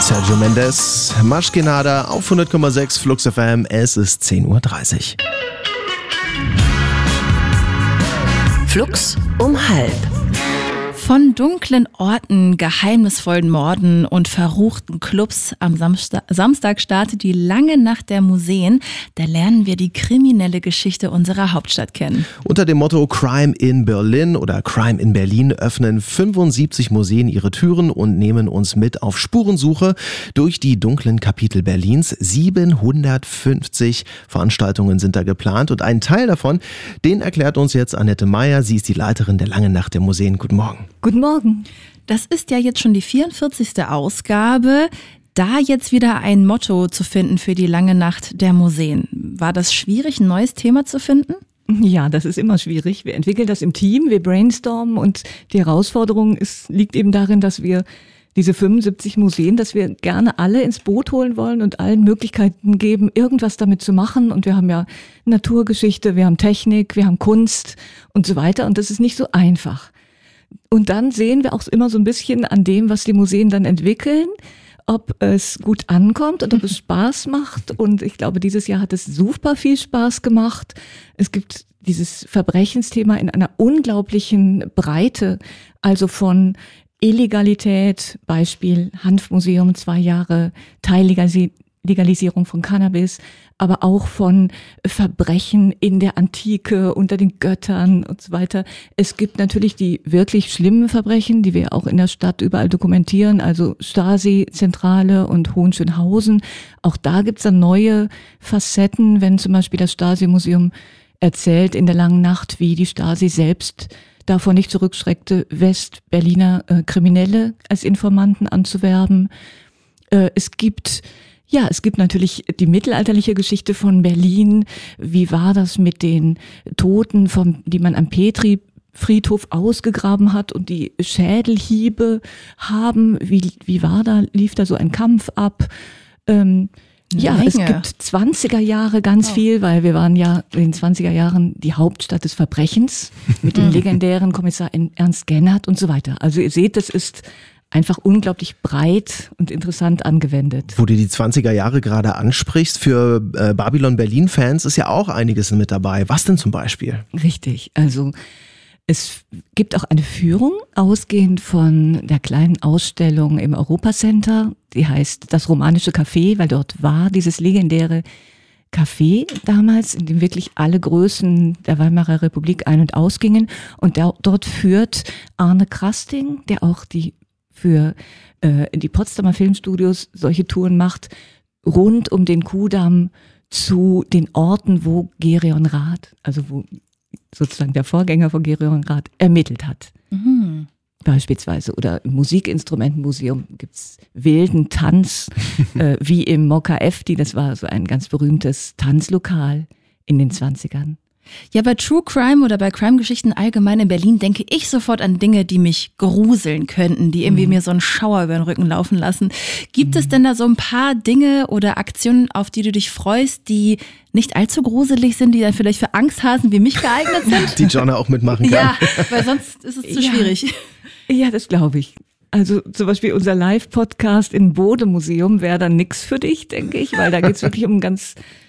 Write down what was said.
Sergio Mendes, Maschkenada auf 100,6 Flux FM, es ist 10:30 Uhr. Flux um 12:30. Von dunklen Orten, geheimnisvollen Morden und verruchten Clubs am Samstag startet die lange Nacht der Museen. Da lernen wir die kriminelle Geschichte unserer Hauptstadt kennen. Unter dem Motto Crime in Berlin oder Crime in Berlin öffnen 75 Museen ihre Türen und nehmen uns mit auf Spurensuche durch die dunklen Kapitel Berlins. 750 Veranstaltungen sind da geplant und einen Teil davon, den erklärt uns jetzt Annette Meyer. Sie ist die Leiterin der langen Nacht der Museen. Guten Morgen. Guten Morgen. Das ist ja jetzt schon die 44. Ausgabe. Da jetzt wieder ein Motto zu finden für die lange Nacht der Museen. War das schwierig, ein neues Thema zu finden? Ja, das ist immer schwierig. Wir entwickeln das im Team, wir brainstormen und die Herausforderung liegt eben darin, dass wir diese 75 Museen, dass wir gerne alle ins Boot holen wollen und allen Möglichkeiten geben, irgendwas damit zu machen. Und wir haben ja Naturgeschichte, wir haben Technik, wir haben Kunst und so weiter. Und das ist nicht so einfach. Und dann sehen wir auch immer so ein bisschen an dem, was die Museen dann entwickeln, ob es gut ankommt und ob es Spaß macht. Und ich glaube, dieses Jahr hat es super viel Spaß gemacht. Es gibt dieses Verbrechensthema in einer unglaublichen Breite, also von Illegalität, Beispiel Hanfmuseum, 2 Jahre Teillegalisierung von Cannabis, aber auch von Verbrechen in der Antike, unter den Göttern und so weiter. Es gibt natürlich die wirklich schlimmen Verbrechen, die wir auch in der Stadt überall dokumentieren, also Stasi-Zentrale und Hohenschönhausen. Auch da gibt's dann neue Facetten, wenn zum Beispiel das Stasi-Museum erzählt in der langen Nacht, wie die Stasi selbst davor nicht zurückschreckte, West-Berliner Kriminelle als Informanten anzuwerben. Es gibt natürlich die mittelalterliche Geschichte von Berlin. Wie war das mit den Toten, die man am Petri-Friedhof ausgegraben hat und die Schädelhiebe haben? Wie lief da so ein Kampf ab? Es gibt 20er Jahre ganz viel, weil wir waren ja in den 20er Jahren die Hauptstadt des Verbrechens mit dem legendären Kommissar Ernst Gennert und so weiter. Also ihr seht, das ist einfach unglaublich breit und interessant angewendet. Wo du die 20er Jahre gerade ansprichst, für Babylon Berlin-Fans ist ja auch einiges mit dabei. Was denn zum Beispiel? Richtig, also es gibt auch eine Führung, ausgehend von der kleinen Ausstellung im Europacenter. Die heißt Das romanische Café, weil dort war dieses legendäre Café damals, in dem wirklich alle Größen der Weimarer Republik ein- und ausgingen. Und dort führt Arne Krasting, der auch für die Potsdamer Filmstudios solche Touren macht, rund um den Kuhdamm zu den Orten, wo Gereon Rath, also wo sozusagen der Vorgänger von Gereon Rath ermittelt hat. Mhm. Beispielsweise. Oder im Musikinstrumentenmuseum gibt's wilden Tanz, wie im Mokka Efti, das war so ein ganz berühmtes Tanzlokal in den 20ern. Ja, bei True Crime oder bei Crime-Geschichten allgemein in Berlin denke ich sofort an Dinge, die mich gruseln könnten, die irgendwie mir so einen Schauer über den Rücken laufen lassen. Gibt es denn da so ein paar Dinge oder Aktionen, auf die du dich freust, die nicht allzu gruselig sind, die dann vielleicht für Angsthasen wie mich geeignet sind? Die Jonna auch mitmachen kann. Ja, weil sonst ist es zu schwierig. Ja, das glaube ich. Also zum Beispiel unser Live-Podcast im Bode-Museum wäre dann nix für dich, denke ich, weil da geht's wirklich um ganz